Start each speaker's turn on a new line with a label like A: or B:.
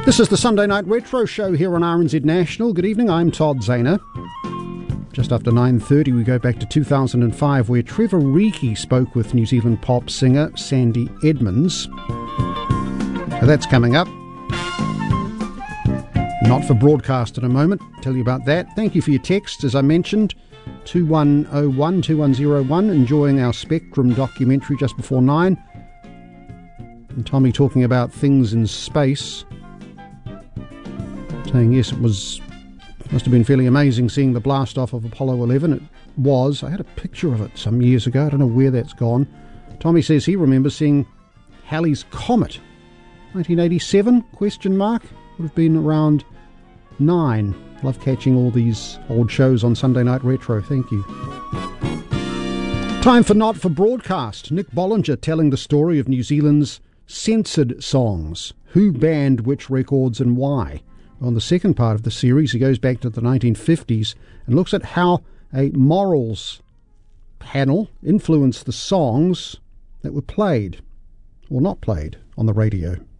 A: This is the Sunday Night Retro Show here on RNZ National. Good evening, I'm Todd Zahner. Just after 9:30 we go back to 2005 where Trevor Reekie spoke with New Zealand pop singer Sandy Edmonds. So that's coming up. Not for broadcast in a moment, tell you about that. Thank you for your texts, as I mentioned. 2101 2101, enjoying our Spectrum documentary just before 9. And Tommy talking about things in space. Saying yes, must have been fairly amazing seeing the blast off of Apollo 11. It was. I had a picture of it some years ago. I don't know where that's gone. Tommy says he remembers seeing Halley's Comet. 1987? Question mark. Would have been around 9. Love catching all these old shows on Sunday Night Retro. Thank you. Time for Not for Broadcast. Nick Bollinger telling the story of New Zealand's censored songs. Who banned which records and why? On the second part of the series, he goes back to the 1950s and looks at how a morals panel influenced the songs that were played or not played on the radio.